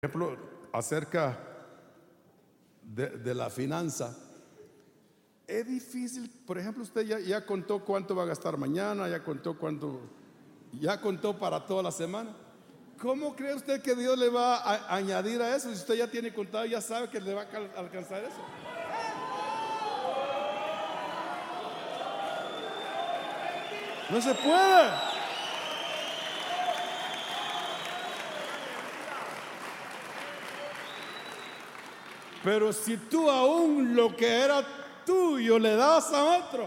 Ejemplo, acerca de la finanza. Es difícil, por ejemplo, usted ya contó cuánto va a gastar mañana, ya contó para toda la semana. ¿Cómo cree usted que Dios le va a añadir a eso? Si usted ya tiene contado, ya sabe que le va a alcanzar eso. No se puede. Pero si tú aún lo que era tuyo le das a otro,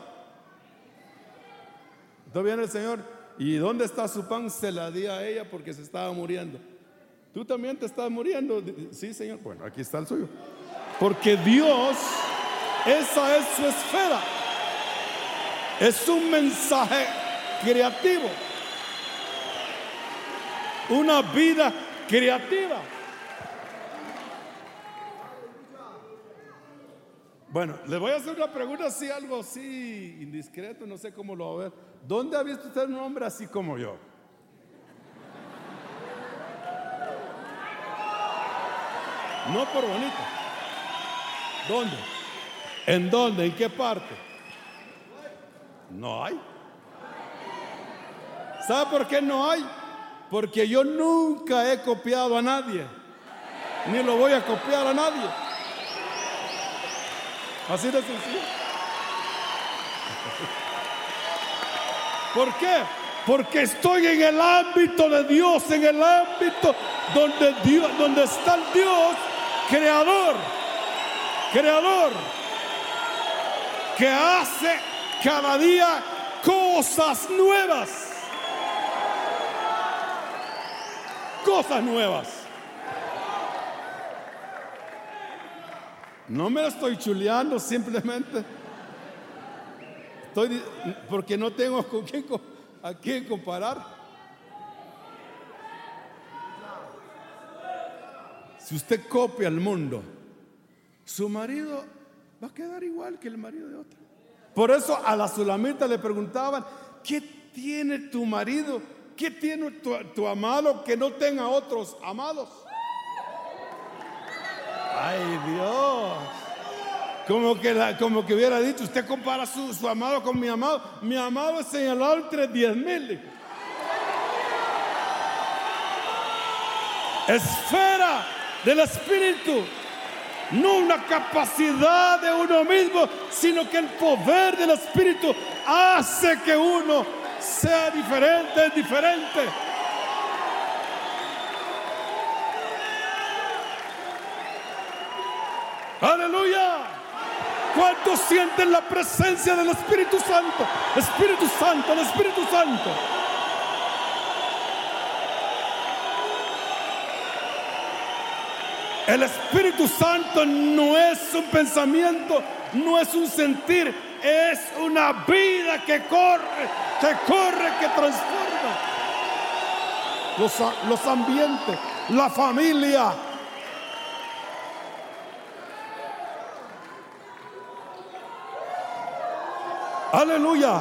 entonces viene el Señor: ¿y dónde está su pan? Se la di a ella porque se estaba muriendo. Tú también te estás muriendo. Sí, Señor. Bueno, aquí está el suyo. Porque Dios, esa es su esfera. Es un mensaje creativo, una vida creativa. Bueno, les voy a hacer una pregunta así, algo así indiscreto, no sé cómo lo va a ver. ¿Dónde ha visto usted un hombre así como yo? No por bonito. ¿Dónde? ¿En dónde? ¿En qué parte? No hay. ¿Sabe por qué no hay? Porque yo nunca he copiado a nadie, ni lo voy a copiar a nadie. Así de sencillo. ¿Por qué? Porque estoy en el ámbito de Dios, en el ámbito donde está el Dios creador, que hace cada día cosas nuevas. Cosas nuevas. No me lo estoy chuleando, simplemente porque no tengo a quién comparar. Si usted copia al mundo, su marido va a quedar igual que el marido de otro. Por eso a la sulamita le preguntaban: ¿qué tiene tu marido? ¿Qué tiene tu amado que no tenga otros amados? Ay, Dios. Como que hubiera dicho: usted compara su amado con mi amado. Mi amado es señalado entre 10,000. Esfera del Espíritu. No una capacidad de uno mismo, sino que el poder del Espíritu hace que uno sea diferente, es diferente. Aleluya. ¿Cuántos sienten la presencia del Espíritu Santo? Espíritu Santo, el Espíritu Santo. El Espíritu Santo no es un pensamiento, no es un sentir, es una vida que corre, que transforma los ambientes, la familia. Aleluya.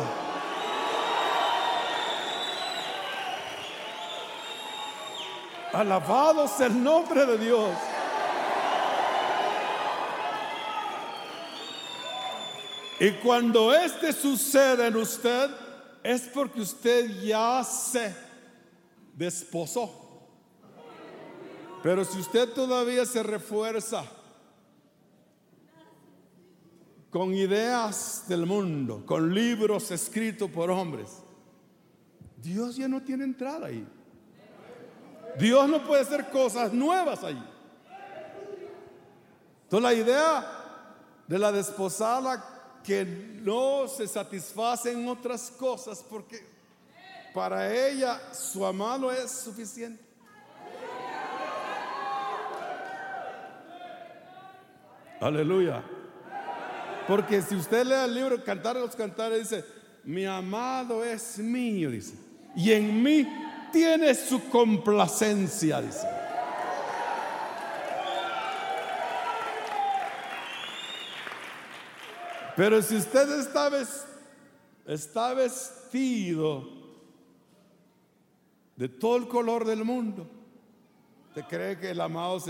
Alabado sea el nombre de Dios. Y cuando sucede en usted, es porque usted ya se desposó. Pero si usted todavía se refuerza con ideas del mundo, con libros escritos por hombres, Dios ya no tiene entrada ahí. Dios no puede hacer cosas nuevas ahí. Entonces la idea de la desposada, que no se satisface en otras cosas, porque para ella su amado es suficiente. Aleluya. Porque si usted lee el libro Cantar de los Cantares, dice: mi amado es mío, dice, y en mí tiene su complacencia, dice. Pero si usted está vestido de todo el color del mundo, ¿te cree que el amado se